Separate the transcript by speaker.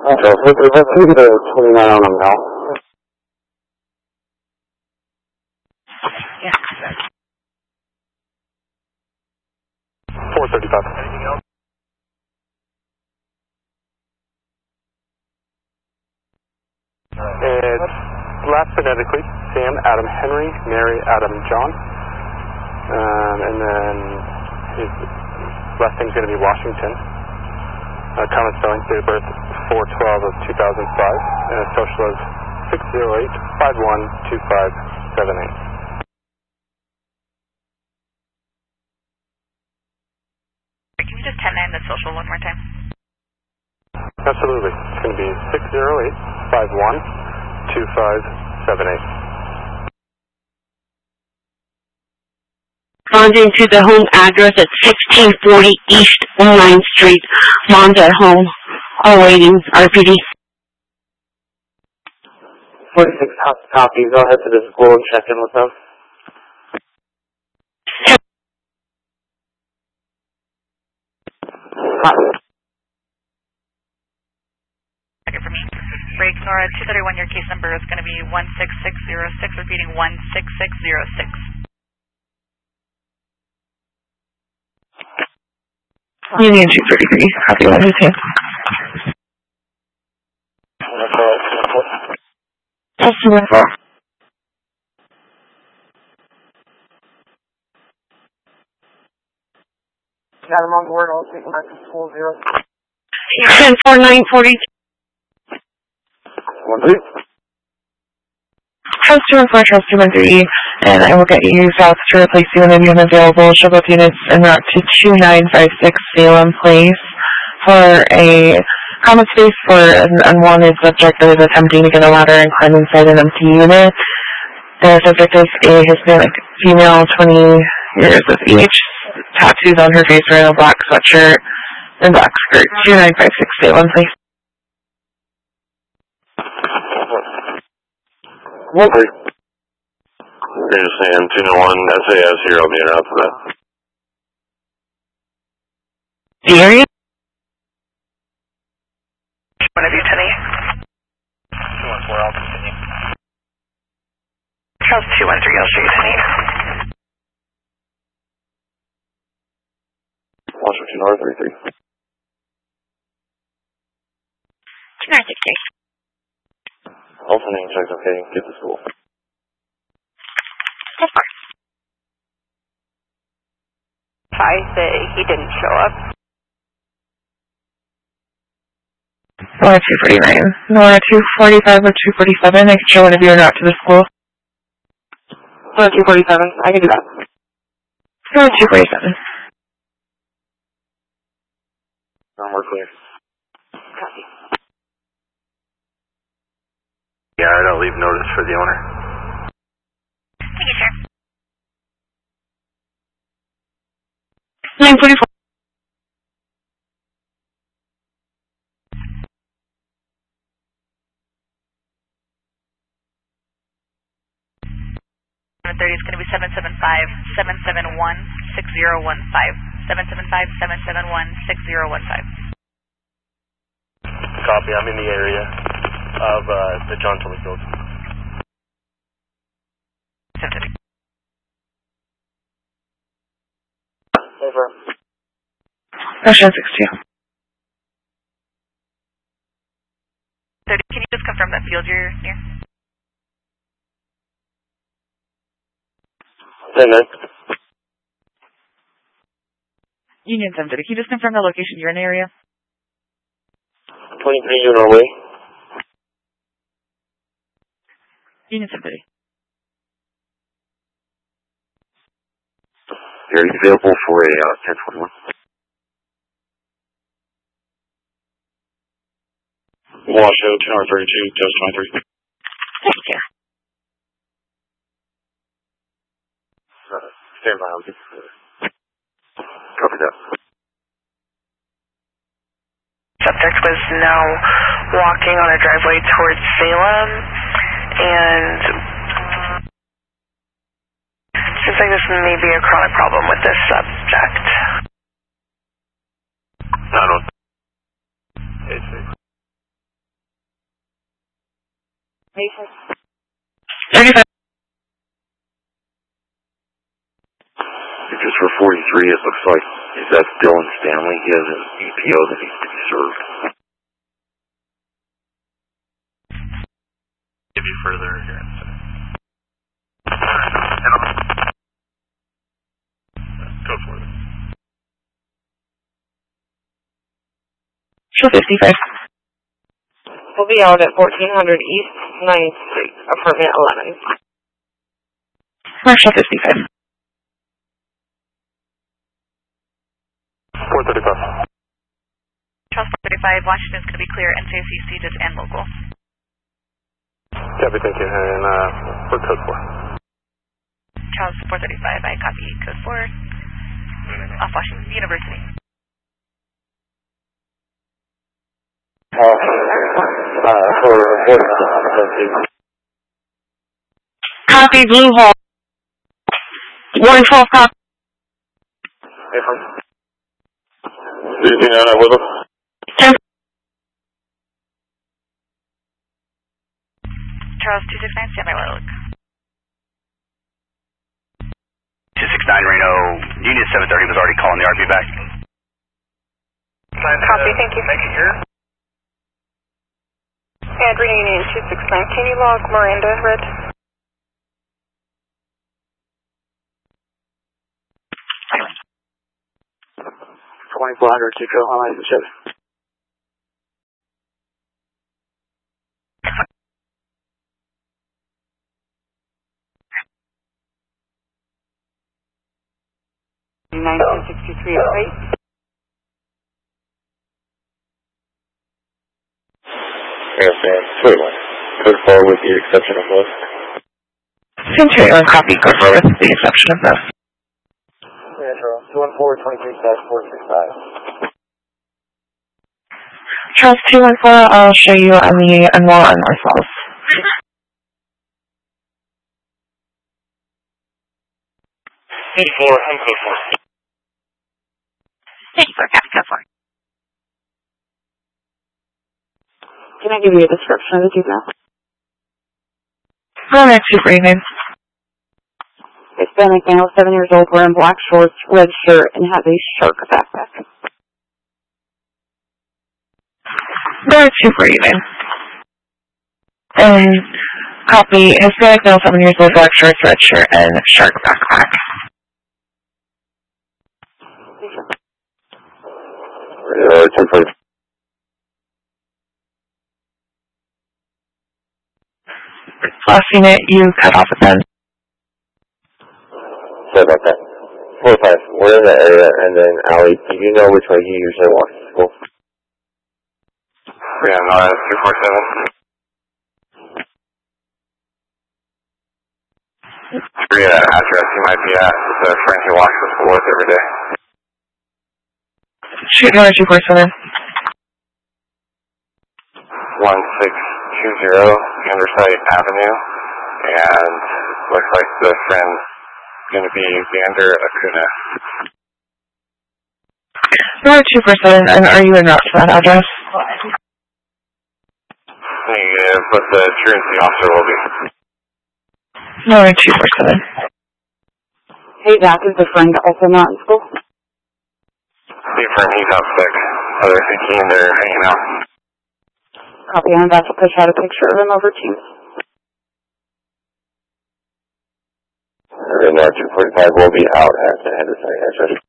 Speaker 1: So, let's leave the 29 on them now.
Speaker 2: Yeah.
Speaker 3: 435. Anything else? It's last phonetically, Sam, Adam, Henry, Mary, Adam, John. And then his last name's going to be Washington. Common spelling, date of birth 4/12 of 2005, and a social of 608-512578.
Speaker 2: Can you just 10-9 the social one more time?
Speaker 3: Absolutely. It's going to be 608-512578.
Speaker 4: Responding to the home address at 1640 East 9th Street, Mom's at home, awaiting RPD.
Speaker 1: 46 copy. Go ahead to the school and check in with them.
Speaker 2: Second for me. Break Nora 231, your case number is going to be 16606, repeating 16606.
Speaker 4: Union 233, copy 122. Customer 4.
Speaker 1: Got him on board, I'll take him back to school 0.
Speaker 4: 104942.
Speaker 1: 1-3.
Speaker 4: Customer 4, customer 3, and I will get you south to replace you when you have available. Show both units en route to 2956 Salem Place for a common space for an unwanted subject that is attempting to get a ladder and climb inside an empty unit. The subject is a Hispanic female, 20 years of age, tattoos on her face, wearing a black sweatshirt and black skirt. 2956 Salem Place.
Speaker 1: 1-3.
Speaker 5: You're just saying 201 SAS here on the air for that.
Speaker 4: The area?
Speaker 2: One of you, Tenny.
Speaker 3: 214, I'll continue.
Speaker 2: Charles 213, I'll show you, Tenny.
Speaker 5: Washington R33.
Speaker 4: 2963.
Speaker 5: Also name checks okay, get to school.
Speaker 2: Hi, say he didn't show up.
Speaker 4: Nora 249. Nora 245 or 247. I can show one of you or not to the school.
Speaker 1: Nora 247. I can do that.
Speaker 4: Nora 247.
Speaker 5: We're clear.
Speaker 4: Copy.
Speaker 5: Yeah, I'll leave notice for the owner.
Speaker 2: Thank you, sir.
Speaker 4: 944.
Speaker 2: The 30 is going to be 775-771-6015. 775-771-6015.
Speaker 3: Copy, I'm in the area of the John Tully Field.
Speaker 1: Over.
Speaker 4: Ocean 62.
Speaker 2: 30, can you just confirm that field you're near?
Speaker 1: 10-9.
Speaker 2: Union 730, can you just confirm the location you're in the area?
Speaker 1: 23 unit away.
Speaker 2: Union 730.
Speaker 5: Are you available for a 1021? Washoe, 232, test 23.
Speaker 4: Thank you.
Speaker 5: Stand by, I'll get copy that.
Speaker 6: Subject was now walking on a driveway towards Salem, and seems like this may be a chronic problem with this subject.
Speaker 5: I don't.
Speaker 4: 35.
Speaker 5: Just for 43, it looks like, is that Dylan Stanley? He has an EPO that needs to be served.
Speaker 3: Give you further here. Go for it.
Speaker 4: Show 55.
Speaker 7: We'll be out at 1400 East 9th Street, apartment 11.
Speaker 4: Marshall 55.
Speaker 3: 435.
Speaker 2: Charles 435, Washington's going to be clear, NCIC seated and local.
Speaker 3: Copy, thank you. And for code 4.
Speaker 2: Charles 435, I copy code 4. Off Washington University.
Speaker 4: Copy Blue Hole. 112 copy.
Speaker 5: Anything on that with us?
Speaker 4: 10.
Speaker 2: Charles 269, stand by log.
Speaker 8: 269 Reno, Unit 730 was already calling the RV back.
Speaker 6: Copy, thank you.
Speaker 3: Make it here.
Speaker 6: And Reno Union 269, can you log Miranda Red?
Speaker 1: $2,400 to go on license ship.
Speaker 7: right?
Speaker 5: Understand. 21. Code 4 with the exception of most.
Speaker 4: Century on copy code 4 with the exception of most.
Speaker 1: Metro 214-23-465.
Speaker 4: Charles 214, I'll show you on the Enwall and North Falls.
Speaker 5: Code 4, I'm code 4.
Speaker 4: Thank you for code 4.
Speaker 7: Can I give you a description of the juvenile?
Speaker 4: Roman 2 for evening.
Speaker 7: Hispanic male, 7 years old, wearing black shorts, red shirt, and has a shark backpack.
Speaker 4: Roman 2 for evening. And copy Hispanic male, 7 years old, black shorts, red shirt, and shark backpack.
Speaker 5: Temporary.
Speaker 4: Last unit, you cut off again.
Speaker 5: Sorry about that. 45, we're in the area, and then Allie, do you know which way he usually walks to school? Yeah, no, that's 247. Forget that address he might be at. It's a friend he walks to school with every day.
Speaker 4: Shoot number 247.
Speaker 5: 1620 Andersite Avenue, and looks like the friend's going to be Xander Acuna.
Speaker 4: Number 247, and are you en route to that address?
Speaker 5: Negative, but the truancy officer will be.
Speaker 4: Number 247.
Speaker 7: Hey, Zach, is the friend also not in school?
Speaker 5: Confirm he's out sick. Other 15, they're hanging out.
Speaker 7: Copy, I'm about to push out a picture of him over Teams.
Speaker 5: And our 245 will be out at the Henderson address.